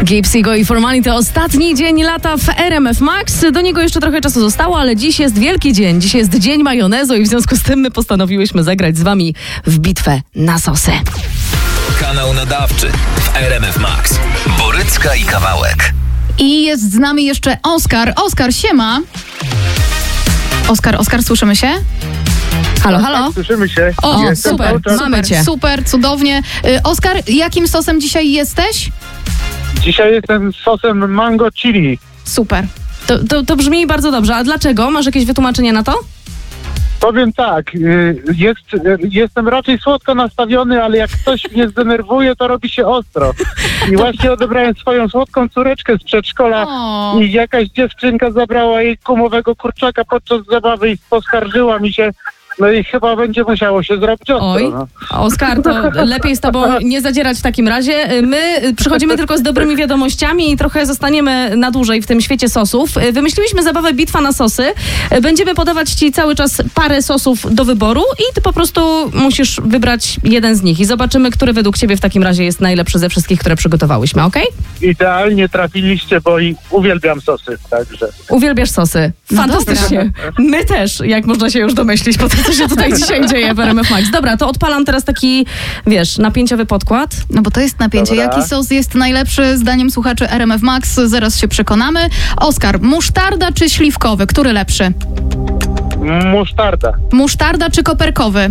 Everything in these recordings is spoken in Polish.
Gipsy i Formali to ostatni dzień lata w RMF Max. Do niego jeszcze trochę czasu zostało, ale dziś jest wielki dzień. Dziś jest dzień majonezu i w związku z tym my postanowiłyśmy zagrać z wami w bitwę na sosy. Kanał nadawczy w RMF Max. Borycka i Kawałek. I jest z nami jeszcze Oskar. Oskar, siema. Oskar, słyszymy się? Halo, halo. Tak, słyszymy się. O, super, mamy cię. Super, cudownie. Oskar, jakim sosem dzisiaj jesteś? Dzisiaj jestem z sosem mango chili. Super. To brzmi bardzo dobrze. A dlaczego? Masz jakieś wytłumaczenie na to? Powiem tak, jestem raczej słodko nastawiony, ale jak ktoś mnie zdenerwuje, to robi się ostro. I właśnie odebrałem swoją słodką córeczkę z przedszkola i jakaś dziewczynka zabrała jej gumowego kurczaka podczas zabawy i poskarżyła mi się. No i chyba będzie musiało się zrobić ostro. Oj, no. Oskar, to lepiej z tobą nie zadzierać w takim razie. My przychodzimy tylko z dobrymi wiadomościami i trochę zostaniemy na dłużej w tym świecie sosów. Wymyśliliśmy zabawę Bitwa na sosy. Będziemy podawać ci cały czas parę sosów do wyboru i ty po prostu musisz wybrać jeden z nich i zobaczymy, który według ciebie w takim razie jest najlepszy ze wszystkich, które przygotowałyśmy, okej? Idealnie trafiliście, bo i uwielbiam sosy, także. Uwielbiasz sosy. Fantastycznie. My też, jak można się już domyślić po tym, co się tutaj dzisiaj dzieje w RMF Max. Dobra, to odpalam teraz taki, napięciowy podkład. No bo to jest napięcie. Dobra. Jaki sos jest najlepszy zdaniem słuchaczy RMF Max? Zaraz się przekonamy. Oskar, musztarda czy śliwkowy? Który lepszy? Musztarda. Musztarda czy koperkowy?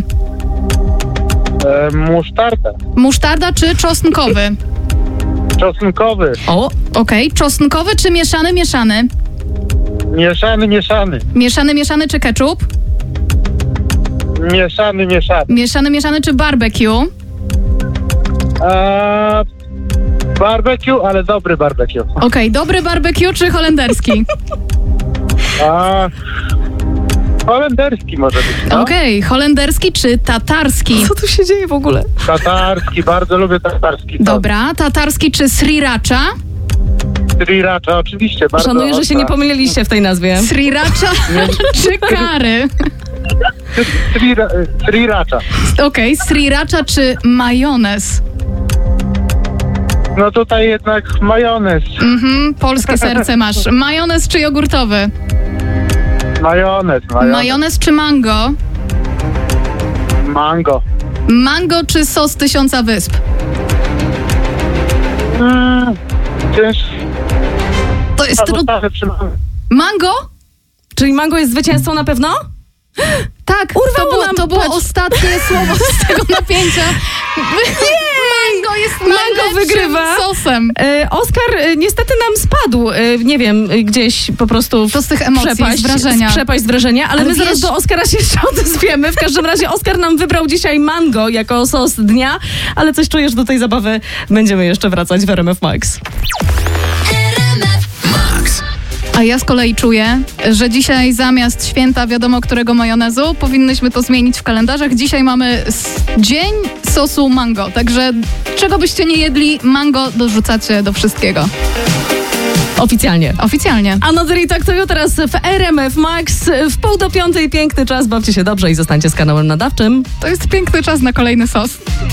Musztarda. Musztarda czy czosnkowy? Czosnkowy. O, Okej. Czosnkowy czy mieszany? Mieszany. Mieszany czy ketchup? Mieszany. Mieszany czy barbecue? Barbecue, ale dobry barbecue. Okej. Dobry barbecue czy holenderski? Holenderski może być, no. Okej. Holenderski czy tatarski? co tu się dzieje w ogóle? Tatarski, bardzo lubię tatarski. Dobra. Tatarski czy sriracha? Sriracha, oczywiście, bardzo Szanuję, że się nie pomyliliście w tej nazwie. Sriracha czy curry? Sriracha. Okej. Sriracha czy majonez? No tutaj jednak majonez. Polskie serce masz. Majonez czy jogurtowy? Majonez. Majonez czy mango? Mango. Mango czy sos tysiąca wysp? To jest mango? Czyli mango jest zwycięzcą na pewno? Tak, Urwało nam, to było patrz. ostatnie słowo z tego napięcia. Mango jest najlepszym wygrywa. sosem. Oskar niestety nam spadł, nie wiem, gdzieś po prostu To z tych emocji, z wrażenia. Przepaść z wrażenia, ale my zaraz wiesz- do Oskara się jeszcze odezwiemy. W każdym razie Oskar nam wybrał dzisiaj mango jako sos dnia, ale coś czujesz do tej zabawy? Będziemy jeszcze wracać w RMF Max. A ja z kolei czuję, że dzisiaj zamiast święta wiadomo którego majonezu powinnyśmy to zmienić w kalendarzach. Dzisiaj mamy dzień sosu mango, także czego byście nie jedli, mango dorzucacie do wszystkiego. Oficjalnie. Oficjalnie. I tak to teraz w RMF Max w 4:30. Piękny czas, bawcie się dobrze i zostańcie z kanałem nadawczym. To jest piękny czas na kolejny sos.